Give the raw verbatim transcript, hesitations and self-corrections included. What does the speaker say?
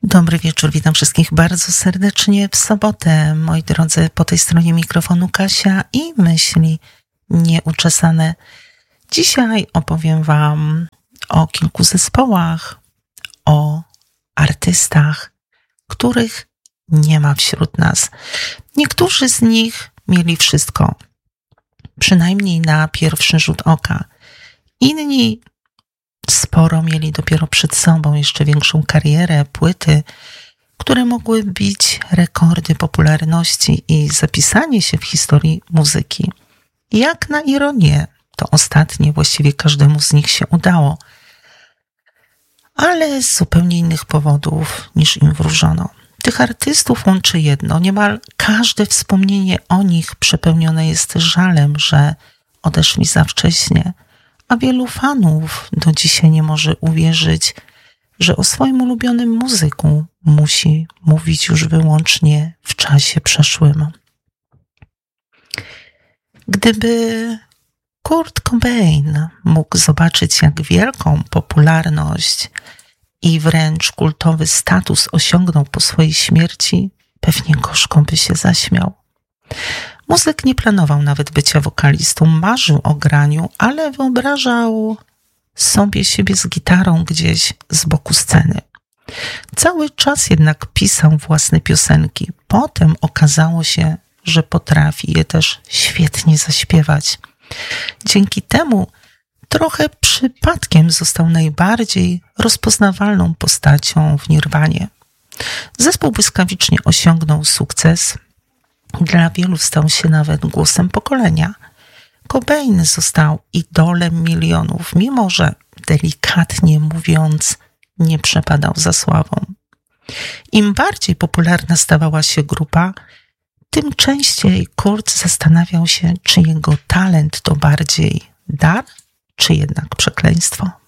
Dobry wieczór, witam wszystkich bardzo serdecznie w sobotę. Moi drodzy, po tej stronie mikrofonu Kasia i myśli nieuczesane. Dzisiaj opowiem wam o kilku zespołach, o artystach, których nie ma wśród nas. Niektórzy z nich mieli wszystko, przynajmniej na pierwszy rzut oka. Inni sporo mieli dopiero przed sobą, jeszcze większą karierę, płyty, które mogły bić rekordy popularności i zapisanie się w historii muzyki. Jak na ironię, to ostatnie właściwie każdemu z nich się udało, ale z zupełnie innych powodów niż im wróżono. Tych artystów łączy jedno, niemal każde wspomnienie o nich przepełnione jest żalem, że odeszli za wcześnie, a wielu fanów do dzisiaj nie może uwierzyć, że o swoim ulubionym muzyku musi mówić już wyłącznie w czasie przeszłym. Gdyby Kurt Cobain mógł zobaczyć, jak wielką popularność i wręcz kultowy status osiągnął po swojej śmierci, pewnie gorzko by się zaśmiał. Muzyk nie planował nawet bycia wokalistą, marzył o graniu, ale wyobrażał sobie siebie z gitarą gdzieś z boku sceny. Cały czas jednak pisał własne piosenki. Potem okazało się, że potrafi je też świetnie zaśpiewać. Dzięki temu trochę przypadkiem został najbardziej rozpoznawalną postacią w Nirwanie. Zespół błyskawicznie osiągnął sukces. Dla wielu stał się nawet głosem pokolenia. Cobain został idolem milionów, mimo że, delikatnie mówiąc, nie przepadał za sławą. Im bardziej popularna stawała się grupa, tym częściej Kurt zastanawiał się, czy jego talent to bardziej dar, czy jednak przekleństwo.